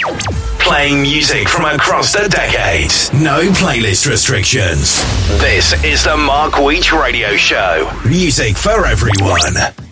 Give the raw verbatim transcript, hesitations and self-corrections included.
Playing music from across the decades. No playlist restrictions. This is the Mark Weech Radio Show. Music for everyone.